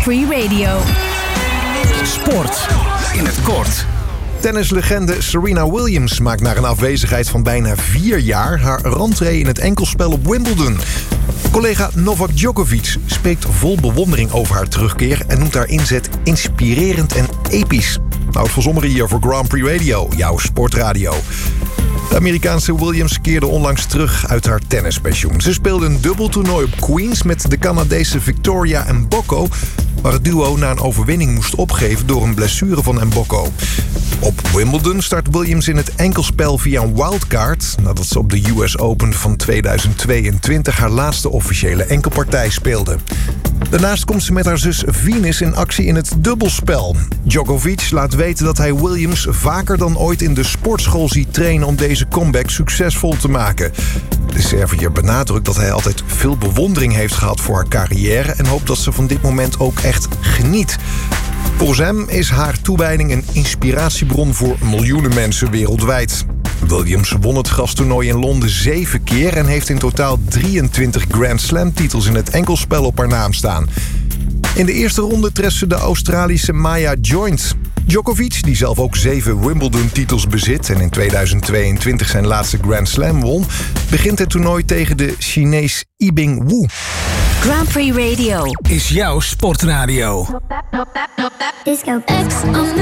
Prix Radio. Sport in het kort. Tennislegende Serena Williams maakt na een afwezigheid van bijna 4 jaar... haar rentree in het enkelspel op Wimbledon. Collega Novak Djokovic spreekt vol bewondering over haar terugkeer... en noemt haar inzet inspirerend en episch. Nout van Zommeren hier voor Grand Prix Radio, jouw sportradio. De Amerikaanse Williams keerde onlangs terug uit haar tennispensioen. Ze speelde een dubbeltoernooi op Queens met de Canadese Victoria Mboko... waar het duo na een overwinning moest opgeven door een blessure van Mboko. Op Wimbledon start Williams in het enkelspel via een wildcard... nadat ze op de US Open van 2022 haar laatste officiële enkelpartij speelde. Daarnaast komt ze met haar zus Venus in actie in het dubbelspel. Djokovic laat weten dat hij Williams vaker dan ooit in de sportschool ziet trainen... om deze comeback succesvol te maken. De Serviër benadrukt dat hij altijd veel bewondering heeft gehad voor haar carrière... en hoopt dat ze van dit moment ook echt geniet. Volgens hem is haar toewijding een inspiratiebron voor miljoenen mensen wereldwijd. Williams won het gastoernooi in Londen 7 keer... en heeft in totaal 23 Grand Slam-titels in het enkelspel op haar naam staan. In de eerste ronde treft ze de Australische Maya Joint. Djokovic, die zelf ook 7 Wimbledon-titels bezit... en in 2022 zijn laatste Grand Slam won... begint het toernooi tegen de Chinees Yibing Wu. Grand Prix Radio Is jouw sportradio. Disco X on